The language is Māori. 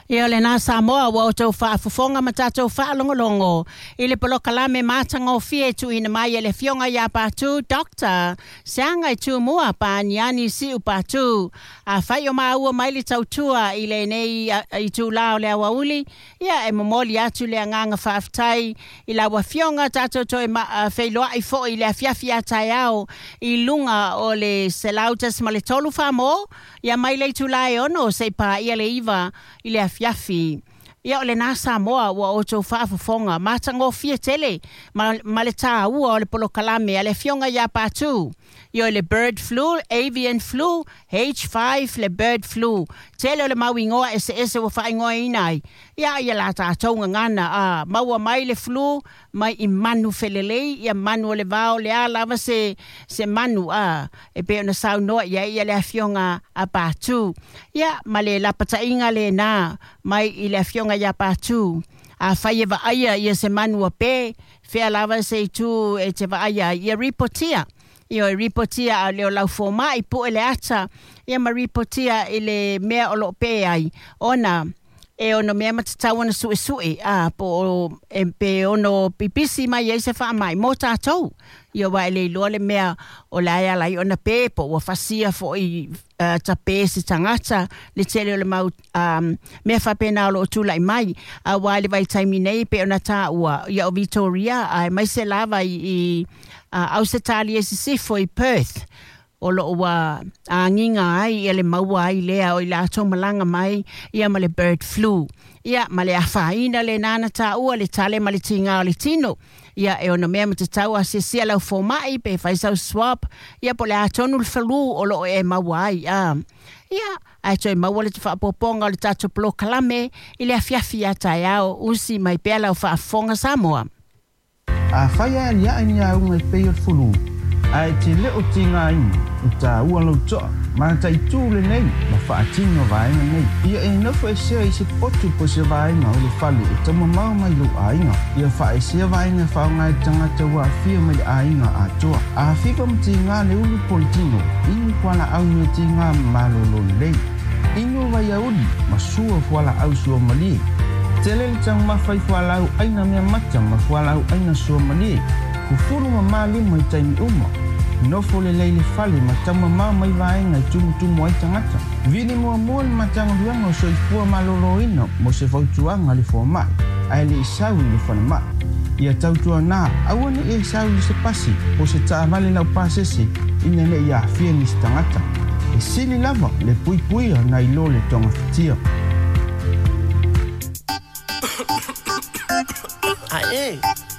Ia le nā Samoa wa o tau whaafufonga ma tātou whaalongolongo. I le polo kalame mātanga o fie tu ina mai e le fionga ia pātu, Dr. Seanga i tū mua pāniani si u pātu. A whai o māua mai le tautua i le nei i tū lao le awa uli. Ia e momoli atu le anganga whaaftai. I la wa fionga tātou toi whailoa i fo i le afiafi atai au. I lunga o le selautas ma le tolu whamo. Ia mai le tū lai ono se pā ia le iwa i le afiafi. Ia o le nā Samoa ua o tau whaafafonga. Mātango fia tele. Ma le tā ua o le polo kalame a le fionga ia pātu. Ia le bird flu, avian flu, H5 le bird flu. Tele o le mau ingoa ese wa whaingoa inai. Ia la tātou ngana. Maua mai le flu, mai i manu whelelei. Ia manu o le vau, le lava se manu. E pe ona sau noa ia le fionga a pātu. Ia ma le lapata inga le nā. Mai i le fionga ia pātu. A whai e vaaya ia se manu a pe. Whea lava se tu e te vaaya ia ripotia. Ia ripotia a leo lau fōma i po ele ata. Ia ma ripotia i le mea o lo pe ai. Ona e ono mea matatau ana sue. Po e pe ono pipisi mai e se wha mai. Mō tātou. Ia wa ele loa le mea o laia lai ona pe po wa fasia fo i ta pe se tangata le tele o le mau mea whapena o lo tūlai mai a wa le vai taimi nei pe ona tā ua ia o Victoria ai mai se lava i au se tali e se sifo i Perth o lo wa nginga ai ia le maua ai lea o i la malanga mai ia ma le bird flu ia ma le awhaina le nana tā ua le tale ma le tinga o le tino. Ia e ona mea matatau a se sia lau fōmai pe whaisau swap. Ia po le atonu le whalu o lo e mawai. Ia ai toi maua le te whaapoponga o le tātou polo kalame i le afiafi atai au usi mai pēr lau whaafonga Samoa. A whaia ni a ni a unga i pei o fulu. A e te leo tinga inu i tā ua lau toa. Mana tai tūle nei ma whaatino vaenga nei. Ia e nofo e sea i se potu po se vaenga o le whalu e tama mau mai lo ainga. Ia wha e sea vaenga whaunga e tangata ua fia mai le ainga a toa. A whipa mti ngā le ulu politino. Inu kuala au me ti ngā malolo lei. Inu vai a uli ma sua fuala au sua malie. Tele le tang mawhai fuala au aina mea mata ma fuala au aina sua malie. Kufuru ma mali mai taimi uma. Nofo le leile fale ma tama mau mai vaenga i tumu ai tangata. Vini mua le matanga duanga o soifua malolo ina mo se fautuanga le fōmai. Ai le isau le whanama. Ia tautua nā, awane e isau le se pasi o se taamale lau pasese ina le ia fia ni se tangata. E sili lava le puipuia na ilo le tonga fitia. Ae.